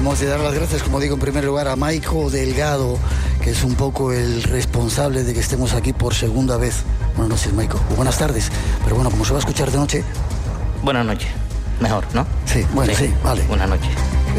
Hemos de dar las gracias, como digo, en primer lugar a Maico Delgado, que es un poco el responsable de que estemos aquí por segunda vez. Buenas noches, Maico. Buenas tardes. Pero bueno, como se va a escuchar de noche... Buenas noches. Mejor, ¿no? Sí, bueno, sí, vale. Buenas noches.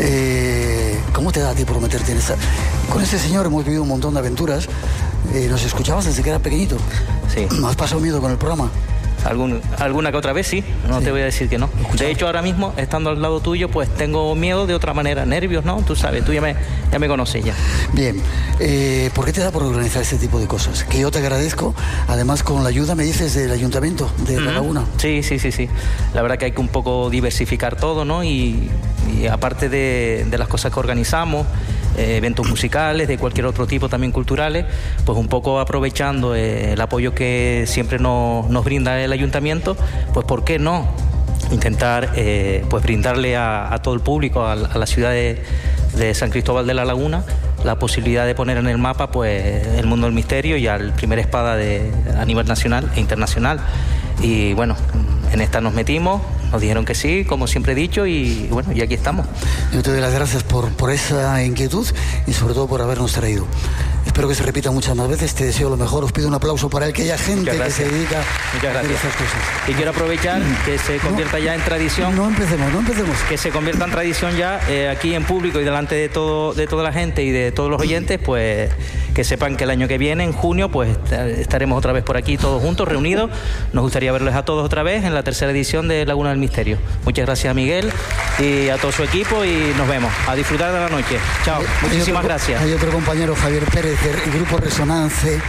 ¿Cómo te da a ti por meterte en esta...? Con este señor hemos vivido un montón de aventuras. ¿Nos escuchabas desde que era pequeñito? Sí. ¿Has pasado miedo con el programa? Alguna que otra vez sí, no sí. Te voy a decir que no. De hecho, ahora mismo, estando al lado tuyo, pues tengo miedo de otra manera, nervios, ¿no? Tú sabes, tú ya me conoces ya. Bien, ¿por qué te da por organizar este tipo de cosas? Que yo te agradezco, además con la ayuda, me dices, del Ayuntamiento de La Laguna. Sí. La verdad que hay que un poco diversificar todo, ¿no? Y aparte de las cosas que organizamos, eventos musicales, de cualquier otro tipo también culturales, pues un poco aprovechando el apoyo que siempre nos brinda el Ayuntamiento, pues ¿por qué no intentar pues brindarle a todo el público, a la ciudad de San Cristóbal de la Laguna, la posibilidad de poner en el mapa pues el mundo del misterio y al primer espada a nivel nacional e internacional? Y bueno, en esta nos metimos. Nos dijeron que sí, como siempre he dicho, y bueno, y aquí estamos. Yo te doy las gracias por esa inquietud y sobre todo por habernos traído. Espero que se repita muchas más veces, te deseo lo mejor, os pido un aplauso para el que haya gente que se dedica a hacer esas cosas. Y quiero aprovechar que se convierta ya en tradición. No empecemos. Que se convierta en tradición ya aquí en público y delante de toda la gente y de todos los oyentes, pues que sepan que el año que viene, en junio, pues estaremos otra vez por aquí todos juntos, reunidos. Nos gustaría verles a todos otra vez en la tercera edición de Laguna del Misterio. Muchas gracias a Miguel y a todo su equipo y nos vemos. A disfrutar de la noche. Chao. Muchísimas gracias. Hay otro compañero, Javier Pérez, del grupo Resonance,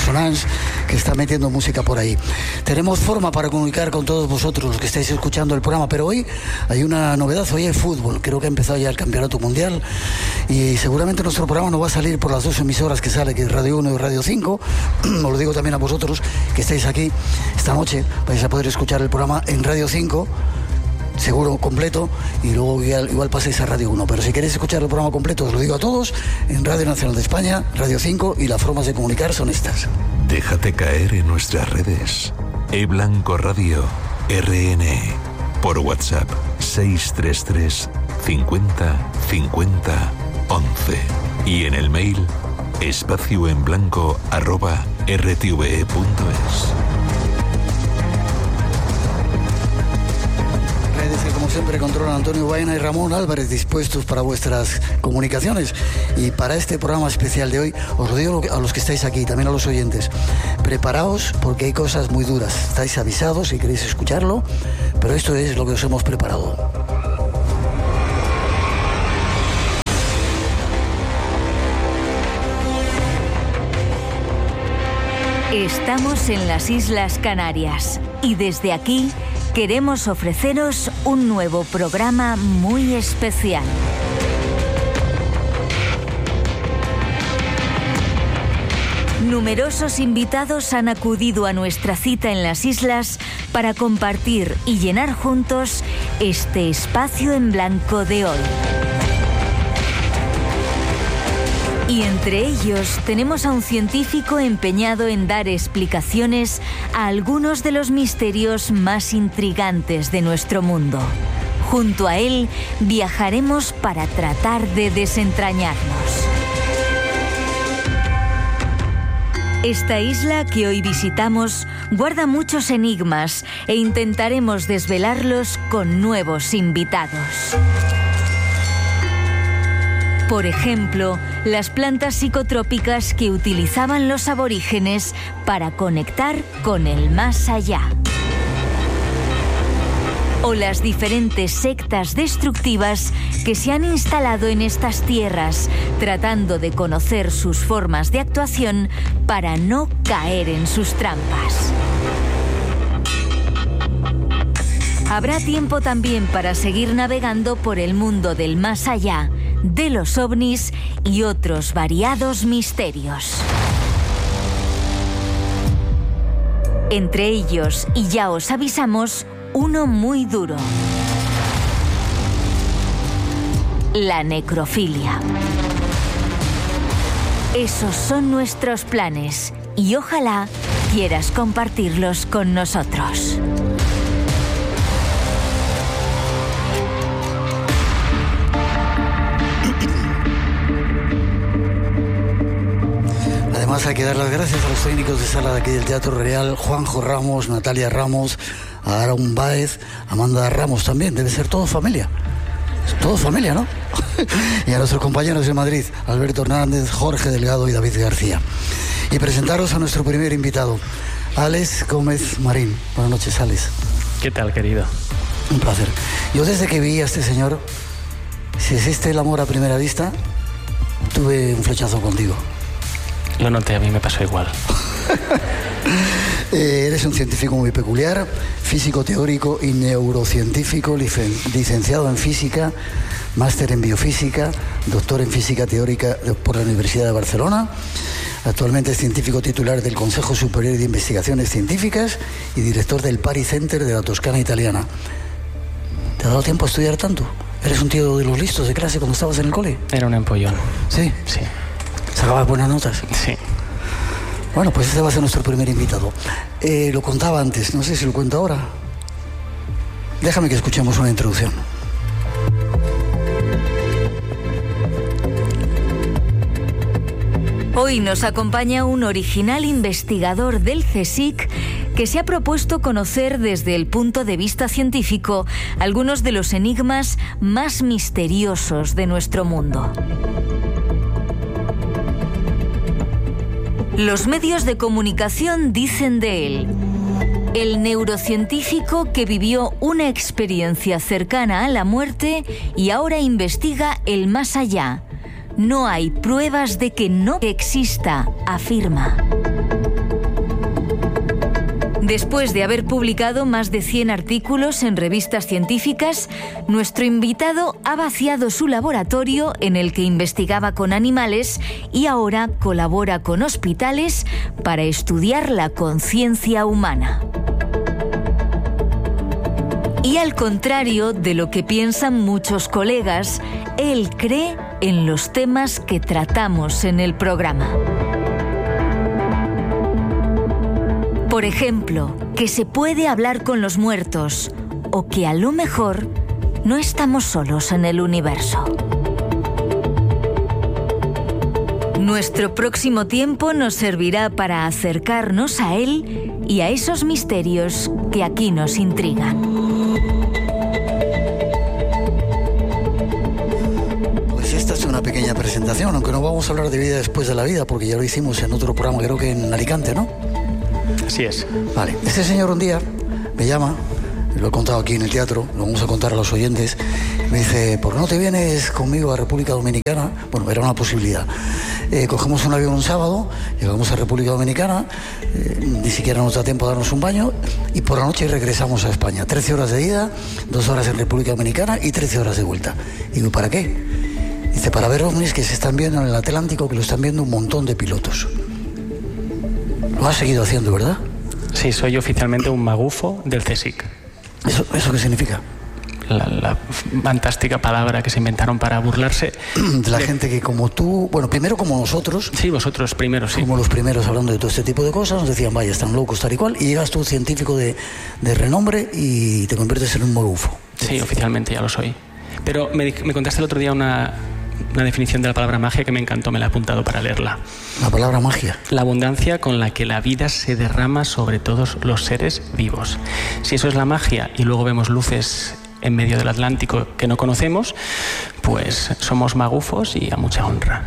que está metiendo música por ahí. Tenemos forma para comunicar con todos vosotros los que estáis escuchando el programa, pero hoy hay una novedad, hoy hay fútbol. Creo que ha empezado ya el Campeonato Mundial y seguramente nuestro programa no va a salir por las dos emisoras que sale, que es Radio 1 y Radio 5. Os lo digo también a vosotros que estáis aquí esta noche, vais a poder escuchar el programa en Radio 5, seguro completo, y luego igual paséis a Radio 1, pero si queréis escuchar el programa completo, os lo digo a todos, en Radio Nacional de España, Radio 5, y las formas de comunicar son estas. Déjate caer en nuestras redes. eBlanco Radio RN, por WhatsApp 633 50 50 11 y en el mail espacioenblanco@rtve.es. Que como siempre controlan Antonio Baena y Ramón Álvarez, dispuestos para vuestras comunicaciones. Y para este programa especial de hoy, os lo digo a los que estáis aquí, también a los oyentes, preparaos porque hay cosas muy duras. Estáis avisados si queréis escucharlo, pero esto es lo que os hemos preparado. Estamos en las Islas Canarias y desde aquí queremos ofreceros un nuevo programa muy especial. Numerosos invitados han acudido a nuestra cita en las islas para compartir y llenar juntos este espacio en blanco de hoy. Y entre ellos tenemos a un científico empeñado en dar explicaciones a algunos de los misterios más intrigantes de nuestro mundo. Junto a él viajaremos para tratar de desentrañarnos. Esta isla que hoy visitamos guarda muchos enigmas e intentaremos desvelarlos con nuevos invitados. Por ejemplo, las plantas psicotrópicas que utilizaban los aborígenes para conectar con el más allá. O las diferentes sectas destructivas que se han instalado en estas tierras, tratando de conocer sus formas de actuación para no caer en sus trampas. Habrá tiempo también para seguir navegando por el mundo del más allá, de los ovnis y otros variados misterios. Entre ellos, y ya os avisamos, uno muy duro: la necrofilia. Esos son nuestros planes y ojalá quieras compartirlos con nosotros. Además hay que dar las gracias a los técnicos de sala de aquí del Teatro Real, Juanjo Ramos, Natalia Ramos, a Aaron Báez, Amanda Ramos también, debe ser todo familia. Todo familia, ¿no? Y a nuestros compañeros de Madrid, Alberto Hernández, Jorge Delgado y David García. Y presentaros a nuestro primer invitado, Alex Gómez Marín. Buenas noches, Alex. ¿Qué tal, querido? Un placer. Yo desde que vi a este señor, si existe el amor a primera vista, tuve un flechazo contigo. Lo noté, a mí me pasó igual. Eres un científico muy peculiar, físico teórico y neurocientífico, licenciado en física, máster en biofísica, doctor en física teórica por la Universidad de Barcelona. Actualmente es científico titular del Consejo Superior de Investigaciones Científicas y director del Pari Center de la Toscana italiana. ¿Te ha dado tiempo a estudiar tanto? ¿Eres un tío de los listos de clase cuando estabas en el cole? Era un empollón. ¿Sí? Sí. ¿Sacabas buenas notas? Sí. Bueno, pues este va a ser nuestro primer invitado. Lo contaba antes, no sé si lo cuento ahora. Déjame que escuchemos una introducción. Hoy nos acompaña un original investigador del CSIC que se ha propuesto conocer desde el punto de vista científico algunos de los enigmas más misteriosos de nuestro mundo. Los medios de comunicación dicen de él: el neurocientífico que vivió una experiencia cercana a la muerte y ahora investiga el más allá. No hay pruebas de que no exista, afirma. Después de haber publicado más de 100 artículos en revistas científicas, nuestro invitado ha vaciado su laboratorio en el que investigaba con animales y ahora colabora con hospitales para estudiar la conciencia humana. Y al contrario de lo que piensan muchos colegas, él cree en los temas que tratamos en el programa. Por ejemplo, que se puede hablar con los muertos o que a lo mejor no estamos solos en el universo. Nuestro próximo tiempo nos servirá para acercarnos a él y a esos misterios que aquí nos intrigan. Pues esta es una pequeña presentación, aunque no vamos a hablar de vida después de la vida, porque ya lo hicimos en otro programa, creo que en Alicante, ¿no? Así es. Vale, este señor un día me llama, lo he contado aquí en el teatro, lo vamos a contar a los oyentes, me dice: ¿por qué no te vienes conmigo a República Dominicana? Bueno, era una posibilidad. Cogemos un avión un sábado, llegamos a República Dominicana, ni siquiera nos da tiempo a darnos un baño, y por la noche regresamos a España. 13 horas de ida, 2 horas en República Dominicana y 13 horas de vuelta. Digo, ¿para qué? Dice: para ver ovnis que se están viendo en el Atlántico, que lo están viendo un montón de pilotos. Lo has seguido haciendo, ¿verdad? Sí, soy oficialmente un magufo del CSIC. ¿Eso qué significa? La fantástica palabra que se inventaron para burlarse de la gente que, como tú, bueno, primero como nosotros. Sí, vosotros primero, sí. Como los primeros hablando de todo este tipo de cosas, nos decían: vaya, están locos, tal y cual, y llegas tú, científico de renombre, y te conviertes en un magufo. Sí, oficialmente ya lo soy. Pero me contaste el otro día una definición de la palabra magia que me encantó, me la he apuntado para leerla. La palabra magia. La abundancia con la que la vida se derrama sobre todos los seres vivos. Si eso es la magia y luego vemos luces en medio del Atlántico que no conocemos, pues somos magufos y a mucha honra.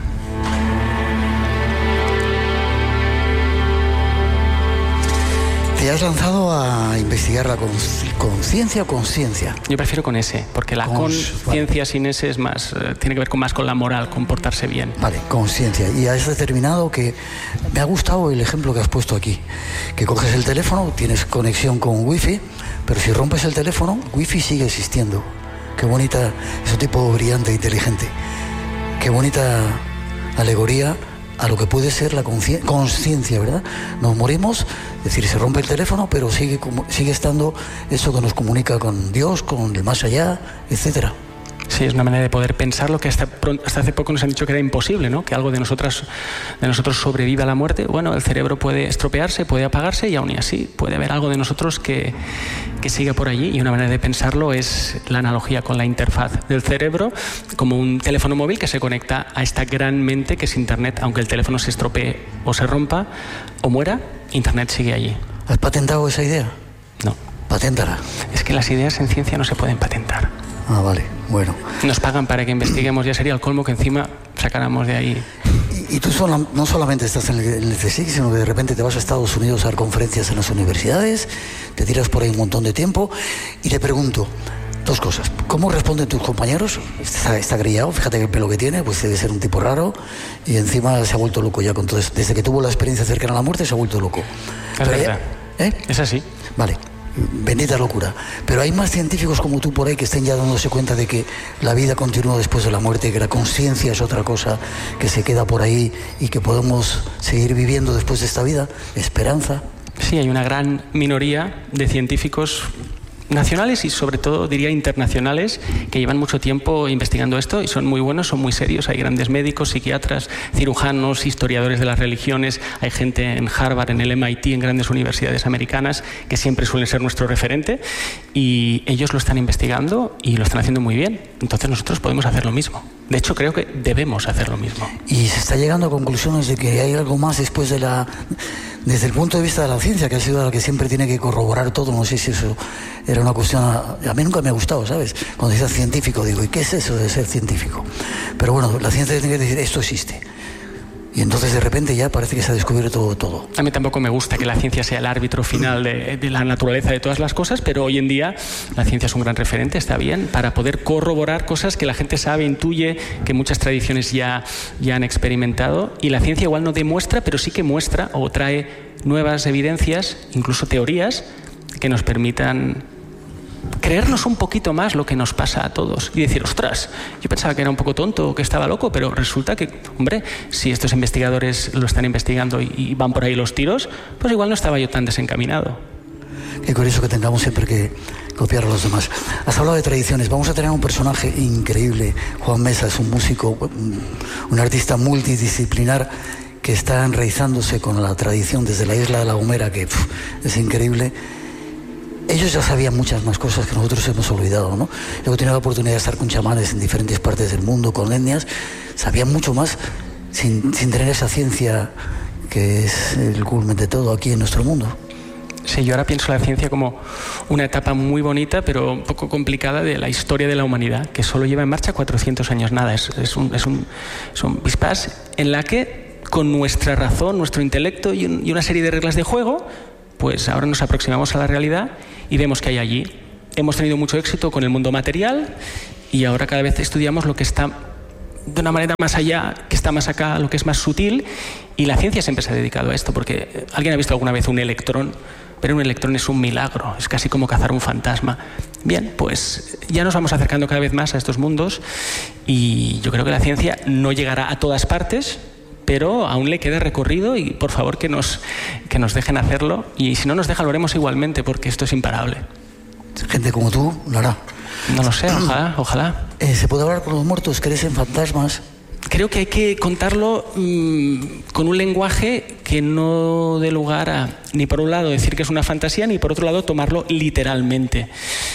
¿Te has lanzado a investigar la conciencia o consciencia? Yo prefiero con ese, porque la conciencia sin ese es más, tiene que ver más con la moral, con portarse bien. Vale, conciencia. Y has determinado que... Me ha gustado el ejemplo que has puesto aquí. Que coges el teléfono, tienes conexión con wifi, pero si rompes el teléfono, wifi sigue existiendo. Qué bonita, ese tipo brillante e inteligente. Qué bonita alegoría a lo que puede ser la conciencia, ¿verdad? Nos morimos, es decir, se rompe el teléfono, pero sigue estando eso que nos comunica con Dios, con el más allá, etcétera. Sí, es una manera de poder pensar lo que hasta hace poco nos han dicho que era imposible, ¿no? Que algo de nosotros sobrevive a la muerte. Bueno, el cerebro puede estropearse, puede apagarse y aún así puede haber algo de nosotros que sigue por allí. Y una manera de pensarlo es la analogía con la interfaz del cerebro como un teléfono móvil que se conecta a esta gran mente que es Internet. Aunque el teléfono se estropee o se rompa o muera, Internet sigue allí. ¿Has patentado esa idea? No. Paténtala. Es que las ideas en ciencia no se pueden patentar. Ah, vale, bueno. Nos pagan para que investiguemos, ya sería el colmo que encima sacáramos de ahí. Y tú no solamente estás en el CSIC, sino que de repente te vas a Estados Unidos a dar conferencias en las universidades, te tiras por ahí un montón de tiempo, y te pregunto dos cosas. ¿Cómo responden tus compañeros? Está grillado, fíjate que el pelo que tiene, pues debe ser un tipo raro, y encima se ha vuelto loco ya con todo esto. Desde que tuvo la experiencia cercana a la muerte se ha vuelto loco. Es verdad. Es así. Vale. Bendita locura. Pero hay más científicos como tú por ahí que estén ya dándose cuenta de que la vida continúa después de la muerte, que la conciencia es otra cosa que se queda por ahí y que podemos seguir viviendo después de esta vida. Esperanza. Sí, hay una gran minoría de científicos nacionales y sobre todo diría internacionales que llevan mucho tiempo investigando esto y son muy buenos, son muy serios. Hay grandes médicos, psiquiatras, cirujanos, historiadores de las religiones, hay gente en Harvard, en el MIT, en grandes universidades americanas que siempre suelen ser nuestro referente y ellos lo están investigando y lo están haciendo muy bien. Entonces nosotros podemos hacer lo mismo. De hecho creo que debemos hacer lo mismo. Y se está llegando a conclusiones de que hay algo más después de desde el punto de vista de la ciencia, que ha sido la que siempre tiene que corroborar todo. No sé si eso era una cuestión... A mí nunca me ha gustado, ¿sabes? Cuando dices científico, digo, ¿y qué es eso de ser científico? Pero bueno, la ciencia tiene que decir, esto existe. Y entonces de repente ya parece que se ha descubierto todo. A mí tampoco me gusta que la ciencia sea el árbitro final de la naturaleza de todas las cosas, pero hoy en día la ciencia es un gran referente, está bien, para poder corroborar cosas que la gente sabe, intuye, que muchas tradiciones ya han experimentado. Y la ciencia igual no demuestra, pero sí que muestra o trae nuevas evidencias, incluso teorías, que nos permitan creernos un poquito más lo que nos pasa a todos y decir, ostras, yo pensaba que era un poco tonto o que estaba loco, pero resulta que, hombre, si estos investigadores lo están investigando y van por ahí los tiros, pues igual no estaba yo tan desencaminado. Qué curioso que tengamos siempre que copiar a los demás. Has hablado de tradiciones, vamos a tener un personaje increíble. Juan Mesa es un músico, un artista multidisciplinar que está enraizándose con la tradición desde la isla de La Gomera, que es increíble. Ellos ya sabían muchas más cosas que nosotros hemos olvidado, ¿no? Yo he tenido la oportunidad de estar con chamanes en diferentes partes del mundo, con etnias, sabían mucho más sin tener esa ciencia que es el culmen de todo aquí en nuestro mundo. Sí, yo ahora pienso la ciencia como una etapa muy bonita, pero un poco complicada de la historia de la humanidad, que solo lleva en marcha 400 años, nada, es un pispás en la que con nuestra razón, nuestro intelecto y una serie de reglas de juego, pues ahora nos aproximamos a la realidad y vemos que hay allí. Hemos tenido mucho éxito con el mundo material y ahora cada vez estudiamos lo que está de una manera más allá, que está más acá, lo que es más sutil, y la ciencia siempre se ha dedicado a esto, porque ¿alguien ha visto alguna vez un electrón? Pero un electrón es un milagro, es casi como cazar un fantasma. Bien, pues ya nos vamos acercando cada vez más a estos mundos y yo creo que la ciencia no llegará a todas partes, pero aún le queda recorrido y por favor que nos dejen hacerlo, y si no nos dejan lo haremos igualmente porque esto es imparable. Gente como tú lo hará. No lo sé, ojalá. ¿Se puede hablar con los muertos? ¿Crees en fantasmas? Creo que hay que contarlo con un lenguaje que no dé lugar a, ni por un lado decir que es una fantasía, ni por otro lado tomarlo literalmente.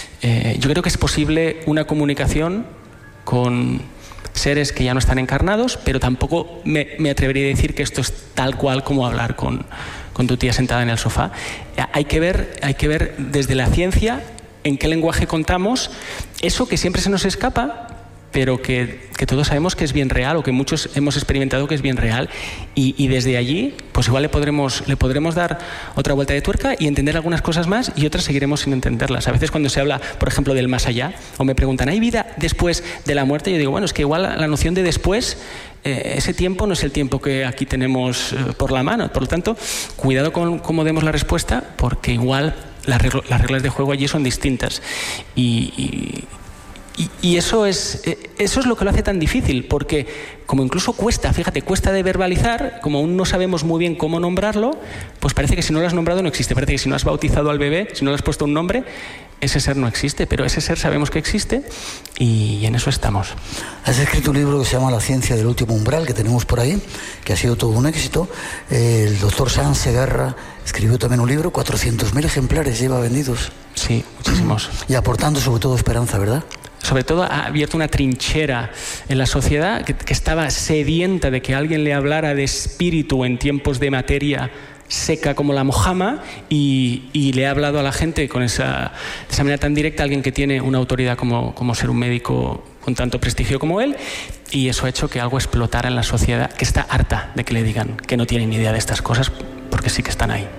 Yo creo que es posible una comunicación con seres que ya no están encarnados, pero tampoco me atrevería a decir que esto es tal cual como hablar con tu tía sentada en el sofá. Hay que ver desde la ciencia en qué lenguaje contamos eso que siempre se nos escapa, pero que todos sabemos que es bien real, o que muchos hemos experimentado que es bien real, y desde allí pues igual le podremos dar otra vuelta de tuerca y entender algunas cosas más, y otras seguiremos sin entenderlas. A veces cuando se habla, por ejemplo, del más allá, o me preguntan, ¿hay vida después de la muerte? Yo digo, bueno, es que igual la noción de después, ese tiempo no es el tiempo que aquí tenemos por la mano. Por lo tanto, cuidado con cómo demos la respuesta, porque igual las reglas de juego allí son distintas, y Y eso es lo que lo hace tan difícil, porque como incluso cuesta de verbalizar, como aún no sabemos muy bien cómo nombrarlo, pues parece que si no lo has nombrado no existe, parece que si no has bautizado al bebé, si no le has puesto un nombre, ese ser no existe, pero ese ser sabemos que existe y en eso estamos. Has escrito un libro que se llama La ciencia del último umbral, que tenemos por ahí, que ha sido todo un éxito. El doctor Sanz Segarra escribió también un libro, 400.000 ejemplares lleva vendidos. Sí, muchísimos. Y aportando sobre todo esperanza, ¿verdad? Sobre todo ha abierto una trinchera en la sociedad que estaba sedienta de que alguien le hablara de espíritu en tiempos de materia seca como la mojama, y le ha hablado a la gente de esa manera tan directa, alguien que tiene una autoridad como ser un médico con tanto prestigio como él, y eso ha hecho que algo explotara en la sociedad, que está harta de que le digan que no tienen ni idea de estas cosas, porque sí que están ahí.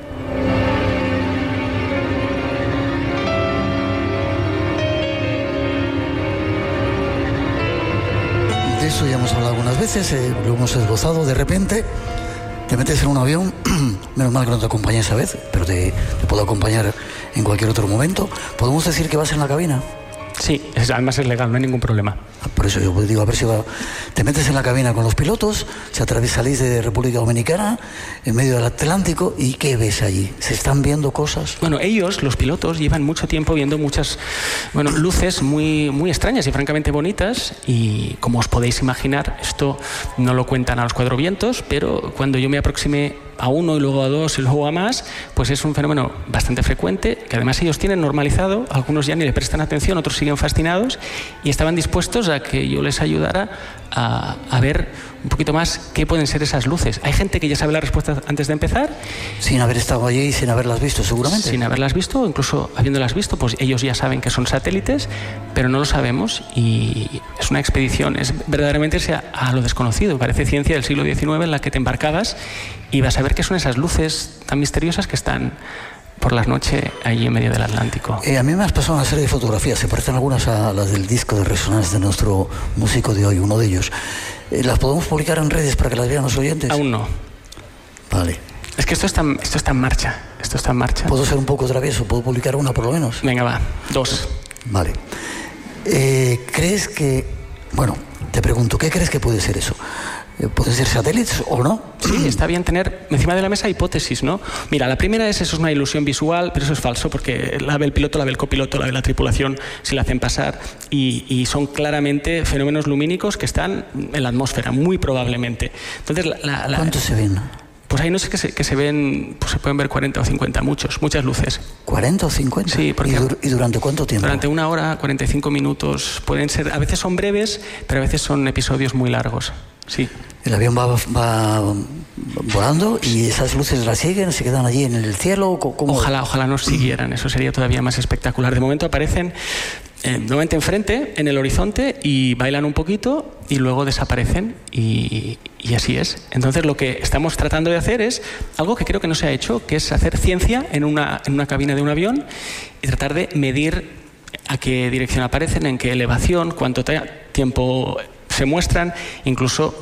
De eso ya hemos hablado algunas veces, lo hemos esbozado. De repente te metes en un avión, menos mal que no te acompañé esa vez, pero te puedo acompañar en cualquier otro momento. ¿Podemos decir que vas en la cabina? Sí, además es legal, no hay ningún problema. Por eso yo digo, a ver si te metes en la cabina con los pilotos, salís de República Dominicana, en medio del Atlántico, ¿y qué ves allí? ¿Se están viendo cosas? Bueno, ellos, los pilotos, llevan mucho tiempo viendo muchas luces muy, muy extrañas y francamente bonitas, y como os podéis imaginar, esto no lo cuentan a los cuatrovientos, pero cuando yo me aproximé a uno y luego a dos y luego a más, pues es un fenómeno bastante frecuente, que además ellos tienen normalizado, algunos ya ni le prestan atención, otros siguen fascinados, y estaban dispuestos a que yo les ayudara a ver un poquito más qué pueden ser esas luces. Hay gente que ya sabe la respuesta antes de empezar. Sin haber estado allí y sin haberlas visto, seguramente. Sin haberlas visto, incluso habiéndolas visto, pues ellos ya saben que son satélites, pero no lo sabemos, y es una expedición, es verdaderamente a lo desconocido. Parece ciencia del siglo XIX en la que te embarcabas y vas a ver qué son esas luces tan misteriosas que están por la noche allí en medio del Atlántico. A mí me has pasado una serie de fotografías, se parecen algunas a las del disco de Resonance de nuestro músico de hoy, uno de ellos. ¿Las podemos publicar en redes para que las vean los oyentes? Aún no. Vale. Es que esto está en marcha. ¿Puedo ser un poco travieso? ¿Puedo publicar una por lo menos? Venga, va. 2. Vale. ¿Crees que... Bueno, te pregunto, ¿qué crees que puede ser eso? ¿Pueden ser satélites o no? Sí, está bien tener encima de la mesa hipótesis, ¿no? Mira, la primera eso es una ilusión visual, pero eso es falso, porque la ve el piloto, la ve el copiloto, la ve la tripulación, se la hacen pasar, y son claramente fenómenos lumínicos que están en la atmósfera, muy probablemente. Entonces, ¿cuántos se ven? Pues ahí no sé que se ven, pues se pueden ver 40 o 50, muchas luces. ¿40 o 50? Sí, porque ¿Y durante cuánto tiempo? Durante 1 hora, 45 minutos. Pueden ser, a veces son breves, pero a veces son episodios muy largos. Sí. El avión va volando y esas luces las siguen, se quedan allí en el cielo. ¿Cómo? Ojalá nos siguieran, eso sería todavía más espectacular. De momento aparecen nuevamente enfrente, en el horizonte, y bailan un poquito y luego desaparecen, y así es. Entonces lo que estamos tratando de hacer es algo que creo que no se ha hecho, que es hacer ciencia en una cabina de un avión y tratar de medir a qué dirección aparecen, en qué elevación, cuánto tiempo se muestran, incluso